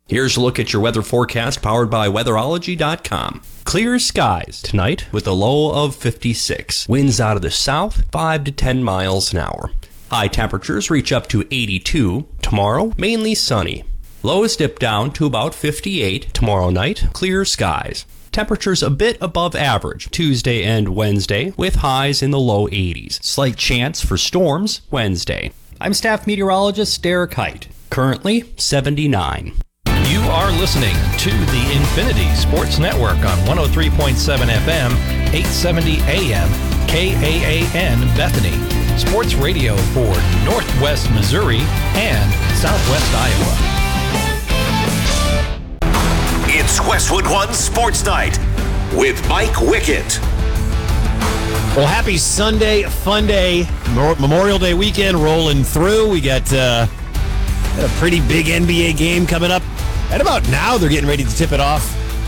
Here's a look at your weather forecast powered by weatherology.com. Clear skies tonight with a low of 56. Winds out of the south, 5 to 10 miles an hour. High temperatures reach up to 82. Tomorrow, mainly sunny. Lows dip down to about 58 tomorrow night. Clear skies. Temperatures a bit above average Tuesday and Wednesday with highs in the low 80s. Slight chance for storms Wednesday. I'm staff meteorologist Derek Height. Currently 79. You are listening to the Infinity Sports Network on 103.7 FM, 870 AM, KAAN Bethany. Sports radio for Northwest Missouri and Southwest Iowa. It's Westwood One Sports Night with Mike Wickett. Well, happy Sunday, fun day, Memorial Day weekend rolling through. We got a pretty big NBA game coming up. At about now, they're getting ready to tip it off.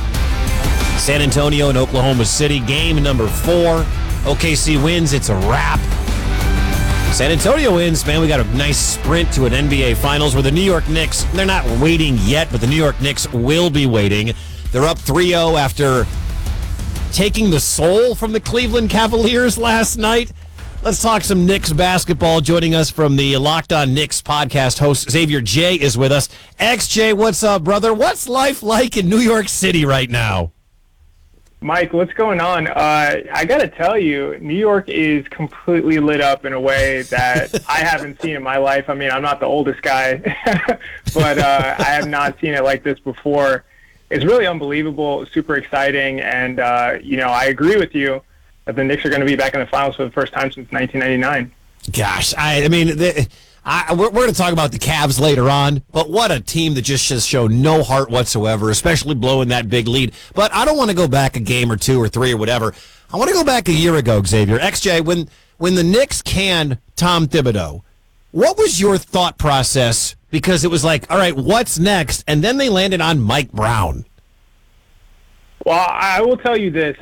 San Antonio and Oklahoma City, game number 4. OKC wins, it's a wrap. San Antonio wins, man, we got a nice sprint to an NBA Finals where the New York Knicks, they're not waiting yet, but the New York Knicks will be waiting. They're up 3-0 after taking the soul from the Cleveland Cavaliers last night. Let's talk some Knicks basketball. Joining us from the Locked On Knicks podcast, host Xavier J is with us. XJ, what's up, brother? What's life like in New York City right now? Mike, what's going on? I got to tell you, New York is completely lit up in a way that I haven't seen in my life. I mean, I'm not the oldest guy, but I have not seen it like this before. It's really unbelievable, super exciting, and, I agree with you that the Knicks are going to be back in the finals for the first time since 1999. Gosh, we're going to talk about the Cavs later on, but what a team that just showed no heart whatsoever, especially blowing that big lead. But I don't want to go back a game or 2 or 3 or whatever. I want to go back a year ago, Xavier. XJ, when the Knicks canned Tom Thibodeau, what was your thought process? Because it was like, all right, what's next? And then they landed on Mike Brown. Well, I will tell you this.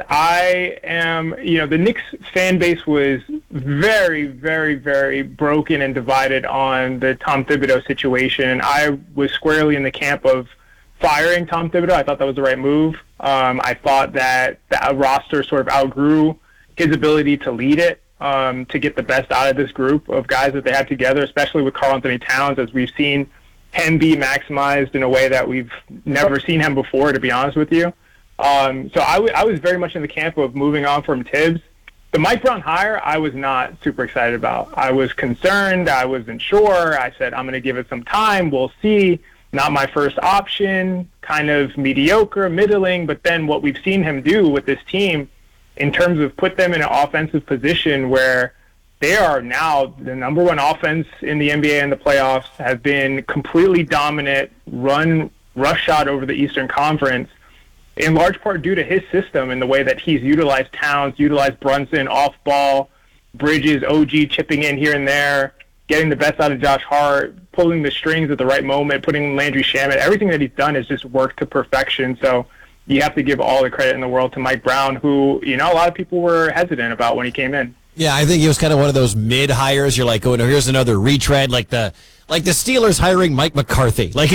The Knicks fan base was very, very, very broken and divided on the Tom Thibodeau situation. And I was squarely in the camp of firing Tom Thibodeau. I thought that was the right move. I thought that the roster sort of outgrew his ability to lead it, to get the best out of this group of guys that they had together, especially with Karl-Anthony Towns, as we've seen him be maximized in a way that we've never seen him before, to be honest with you. So I was very much in the camp of moving on from Tibbs. The Mike Brown hire, I was not super excited about. I was concerned. I wasn't sure. I said, I'm going to give it some time. We'll see. Not my first option, kind of mediocre, middling. But then what we've seen him do with this team in terms of put them in an offensive position where they are now the number 1 offense in the NBA and the playoffs, have been completely dominant, run roughshod over the Eastern Conference, in large part due to his system and the way that he's utilized Towns, utilized Brunson, off-ball, Bridges, OG chipping in here and there, getting the best out of Josh Hart, pulling the strings at the right moment, putting Landry Shamet. Everything that he's done has just worked to perfection. So you have to give all the credit in the world to Mike Brown, who, a lot of people were hesitant about when he came in. Yeah, I think he was kind of one of those mid-hires. You're like, oh, no, here's another retread, like the Steelers hiring Mike McCarthy. Like,